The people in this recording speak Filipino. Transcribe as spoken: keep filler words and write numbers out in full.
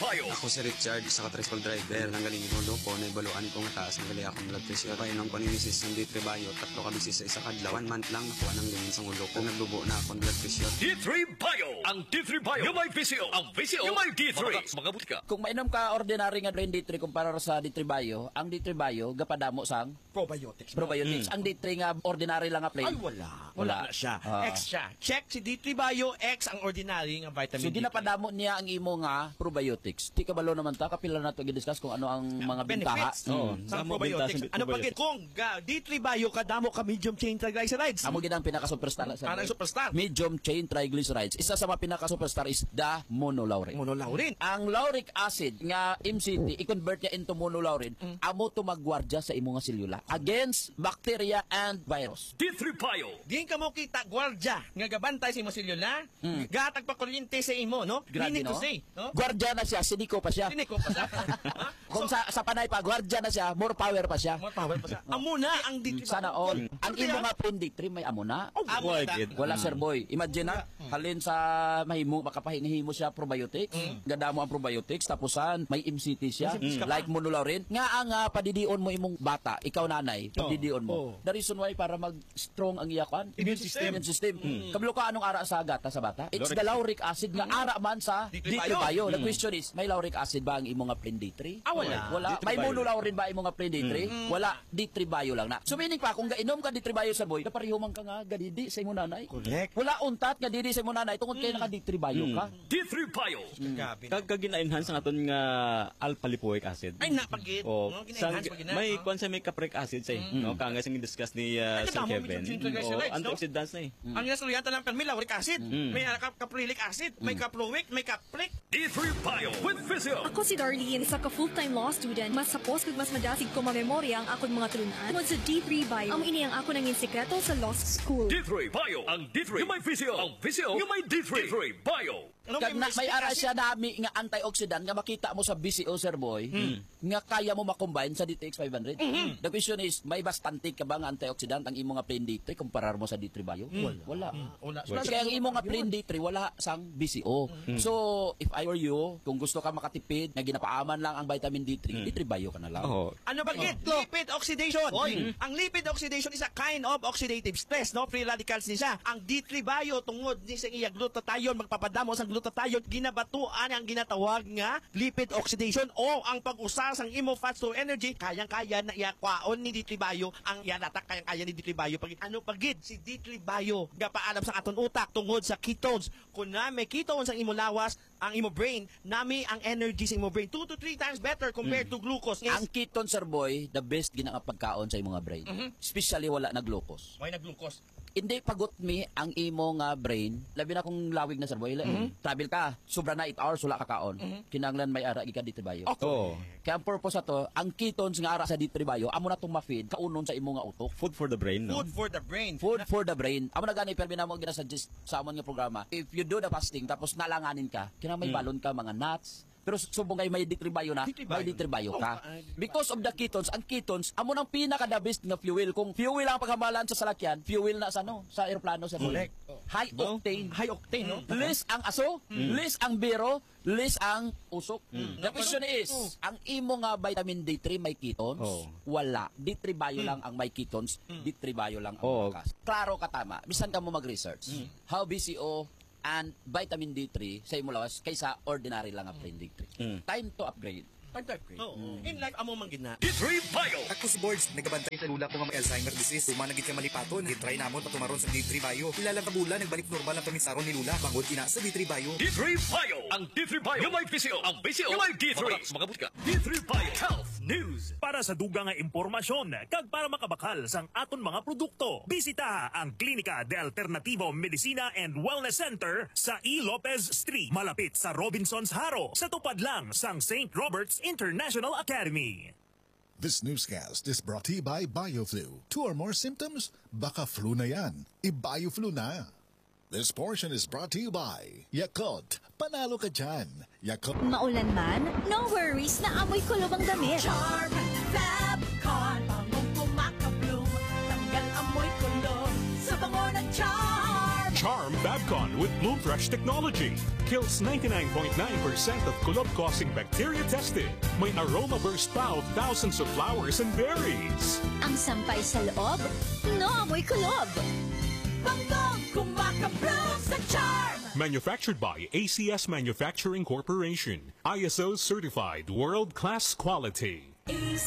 Bio. Ako si Richard, isa ka tricycle driver. Nanggaling inodo ko, naibaluan ko nga taas ng gali akong blood pressure. Painom ko ni Missus ng D three Bio, tatlo ka bisis sa isa kadlaw. One month lang nakuha ng lingin sa ulo ko. Nagbubo na akong blood pressure. D three Bio. Ang D three Bio. Yung may V C O. Ang V C O. Yung may D three. Magabuti ka. Kung mainom ka ordinary nga drain D three kumpara sa D three Bio, ang D three Bio gapadamo sang probiotics. Probiotics. Mm. Ang D three nga ordinary lang nga plain. Ay wala. Wala, wala na siya. Uh, X siya. Check si D three Bio, X ang ordinary nga vitamin so, D three. So ginapadamo niya ang imo nga probiotics. Di kabalo naman ta kapila na to gi-discuss kung ano ang mga bintaha. Oh, mm. Sa probiotics. Ano pag kung ga, D three Bio kadamo ka medium chain triglycerides. Amo gid ang pinaka superstar sa. Ano superstar? Medium chain triglycerides. Isa sa mga pinaka superstar is the monolaurin. Monolaurin. Ang lauric acid nga M C T i-convert niya into monolaurin. Mm. Amo to magwardya sa imo nga selula against bacteria and virus. D three Bio. Diin ka mo kita gwardya nga gabantay sa imo selula. Mm. Gatag pa kuryente sa imo, no? Grabe, no? Say, no? Gwardya na siya, siniko pa siya. Siniko pa siya. Kung so, sa, sa panay pa, gwardya na siya, more power pa siya. More power pa siya. Amuna ang D three. Sana all. Ang imo nga plain D three may amuna. Oh, wala, wala sir boy. Imagine na, halin sa mahimo, makapahingihimo siya probiotics. Mm. Ganda mo ang probiotics, tapusan, may M C T siya. Mm. Like monolaurin. Nga ang uh, padidion mo imong bata, ikaw nanay, padidion mo. Oh. The reason why para mag-strong ang iyakan. Immune system. Immune system. Mm. Kabalo ka anong ara sa gata sa bata? It's the lauric acid nga ara man sa D three Bio. The question is, may lauric acid ba ang imo nga plain D three? Ah, wala. Wala. May monolaurin ba imo nga plain D three? Mm. Wala. D three Bio lang na. So meaning pa, kung gainom ka D three Bio sa boy, napareho man ka nga gadidi sa imo nanay. Correct. Wala untat nga didi sa imo nanay tungod kay naka D three Bio ka. D three Bio. Kag gina-enhance ang aton nga alpha lipoic acid. Ay napagid. Oh, no, may kwan sa may capric acid say, mm. no, kanga sing discuss ni uh, Sir Kevin. Oh, antioxidants na eh. Ang nasuliyatan lang may lauric acid, may caprilic acid, may caproic, may capric. D three Bio with Physio. Ako si Darlene, sa ka full-time law student. Mas sapos kag mas madasig ko mamemorya ang akong mga tulunan. Tungod sa D three Bio, ang ini ang ako nanging sekreto sa law school. D three Bio. Ang D three. Yung may Physio. Ang Physio. Yung may D three. D three Bio. Kag na, may ara siya nami nga antioxidant nga makita mo sa B C O sir boy mm. nga kaya mo makombine sa D T X five hundred. Mm-hmm. The question is, may bastante ka ba nga antioxidant ang imo nga plain D three kumparar mo sa D three Bio? Mm. Wala. Mm. Wala. So, kaya ang imo nga plain D three wala sang B C O. Mm. So, if I were you, kung gusto ka makatipid, nga ginapaaman lang ang vitamin D three, mm. D three Bio ka na lang. Oh. Ano ba git? Oh. Lipid oxidation. Mm. Ang lipid oxidation is a kind of oxidative stress, no? Free radicals ni siya. Ang D three Bio tungod ni sa iya glutathione magpapadamo sa glutathione ginabatuan ang ginatawag nga lipid oxidation o ang pag-usa sang imo fats to energy kayang-kaya na iakwaon ni D three Bio ang yanatak kayang-kaya ni D three Bio pag ano pagid si D three Bio gapaalam sa aton utak tungod sa ketones kun na may ketones ang imo lawas ang imo brain nami ang energy sa imo brain two to three times better compared mm. to glucose. Yes. Ang ketone sir boy the best ginang pagkaon sa imo nga brain. Mm-hmm. Especially wala na glucose. Why na glucose? Hindi pagot mi ang imo nga brain labi na kung lawig na sir boy mm-hmm. travel ka sobra na eight hours wala kakaon mm-hmm. kinanglan may ara gikan D three Bio. Okay. Oh. Kaya ang purpose ato ang ketones nga ara sa D three Bio amo na tong ma-feed kaunon sa imo nga utok. Food for the brain, no? Food for the brain. Food for the brain. Amo na gani permi na mo ginasuggest sa amon nga programa. If you do the fasting tapos nalanganin ka kina may mm. balon ka mga nuts. Pero subong kay may D three Bio na, may D three Bio ka. Because of the ketones, ang ketones, amo nang pinaka-the-best nga fuel. Kung fuel ang paghamalan sa salakyan, fuel na sa no, sa eroplano sa correct. High octane. High octane, no? Less ang aso, mm. less ang biro, less ang usok. Mm. The question is, mm. ang imo nga vitamin D three may ketones, oh. wala. D three Bio mm. lang ang may ketones, mm. D three Bio lang ang oh. makas. Klaro ka tama. Bisan ka mo mag-research. Mm. How B C O and vitamin D three sa imo lawas kaysa ordinary lang ang plain D three. Mm. Time to upgrade. Time to upgrade. Oh. Mm. In life, amo man gina. D three Bio. Ako si Boards, nagabantay sa lula ko nga may Alzheimer disease. Humanagit ka malipaton, hitry namon patumaron sa D three Bio. Ilalang kabula, nagbalik normal ang pamisaron ni Lula. Bangod ina sa D three Bio. D three Bio. Ang D three Bio. Yung may P C O. Ang P C O. Yung may D three. Magabuti ka. D three Bio. Health News. Para sa dugang nga impormasyon, kag para makabakal sang aton mga produkto, bisita ang Klinika de Alternativo Medicina and Wellness Center sa E. Lopez Street, malapit sa Robinsons Haro, sa tupad lang sang Saint Robert's International Academy. This newscast is brought to you by BioFlu. Two or more symptoms? Baka flu na yan. I-BioFlu na. This portion is brought to you by Yakult. Panalo ka dyan. Yakult. Maulan man? No worries na amoy kulob ang damit. Charm Fabcon. Bangong kumaka-bloom. Tanggal amoy kulob sa bango ng Charm. Charm Fab Fabcon with Bloom Fresh technology. Kills ninety-nine point nine percent of kulob-causing bacteria tested. May aroma burst pa of thousands of flowers and berries. Ang sampay sa loob, no amoy kulob. Banggong kumaka-bloom sa charm. Manufactured by A C S Manufacturing Corporation. I S O certified world-class quality. A